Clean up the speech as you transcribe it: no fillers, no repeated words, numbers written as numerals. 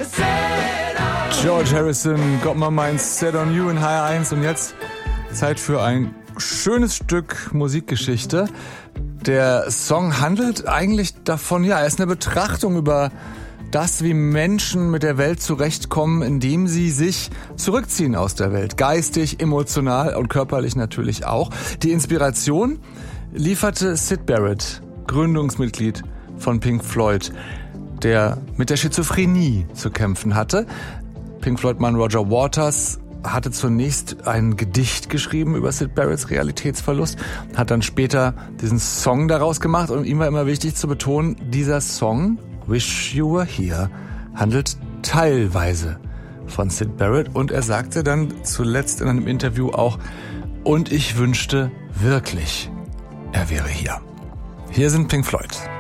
George Harrison, Got My Mind Set on You in HR1 und jetzt Zeit für ein schönes Stück Musikgeschichte. Der Song handelt eigentlich davon, ja, er ist eine Betrachtung über das, wie Menschen mit der Welt zurechtkommen, indem sie sich zurückziehen aus der Welt. Geistig, emotional und körperlich natürlich auch. Die Inspiration lieferte Syd Barrett, Gründungsmitglied von Pink Floyd, der mit der Schizophrenie zu kämpfen hatte. Pink Floyd-Mann Roger Waters hatte zunächst ein Gedicht geschrieben über Syd Barretts Realitätsverlust, hat dann später diesen Song daraus gemacht und ihm war immer wichtig zu betonen, dieser Song, Wish You Were Here, handelt teilweise von Syd Barrett und er sagte dann zuletzt in einem Interview auch, und ich wünschte wirklich, er wäre hier. Hier sind Pink Floyd.